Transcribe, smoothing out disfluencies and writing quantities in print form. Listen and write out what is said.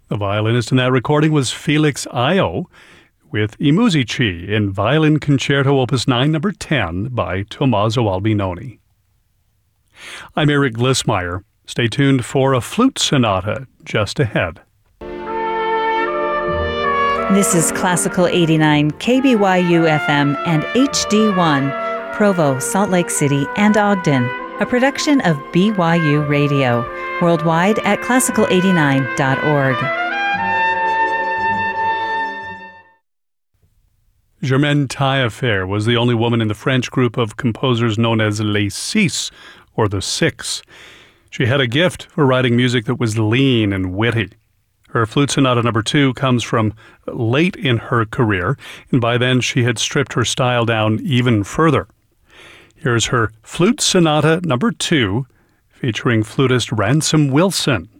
The violinist in that recording was Felix Ayo with I Musici in Violin Concerto Opus 9, number 10 by Tommaso Albinoni. I'm Eric Glissmeyer. Stay tuned for a flute sonata just ahead. This is Classical 89, KBYU FM and HD1, Provo, Salt Lake City, and Ogden, a production of BYU Radio, worldwide at classical89.org. Germaine Taillefer was the only woman in the French group of composers known as Les Six, or the Six. She had a gift for writing music that was lean and witty. Her Flute Sonata No. 2 comes from late in her career, and by then she had stripped her style down even further. Here's her Flute Sonata No. 2, featuring flutist Ransom Wilson.